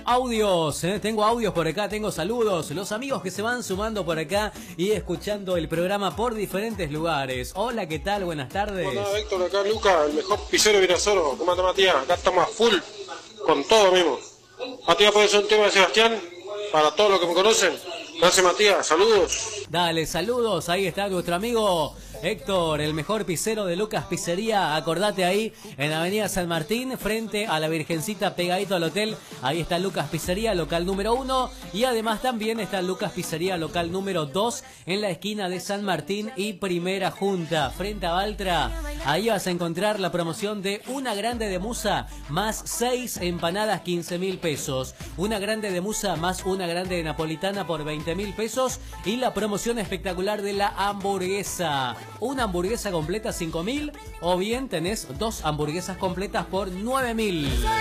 audios, tengo audios por acá, tengo saludos, los amigos que se van sumando por acá y escuchando el programa por diferentes lugares. Hola, ¿qué tal? Buenas tardes. Hola, Héctor, acá Luca, el mejor pisero de Virasoro. ¿Cómo anda, Matías? Acá estamos a full, con todo mismo. Matías, ¿puede ser un tema de Sebastián? Para todos los que me conocen. Gracias, Matías, saludos. Dale, saludos, ahí está nuestro amigo Héctor, el mejor pizzero de Lucas Pizzería. Acordate ahí, en Avenida San Martín, frente a la Virgencita, pegadito al hotel. Ahí está Lucas Pizzería, local número 1. Y además también está Lucas Pizzería, local número 2, en la esquina de San Martín y Primera Junta, frente a Baltra. Ahí vas a encontrar la promoción de una grande de musa más 6 empanadas, 15.000 pesos. Una grande de musa más una grande de napolitana por 20.000 pesos. Y la promoción espectacular de la hamburguesa. Una hamburguesa completa 5.000 o bien tenés 2 hamburguesas completas por 9.000.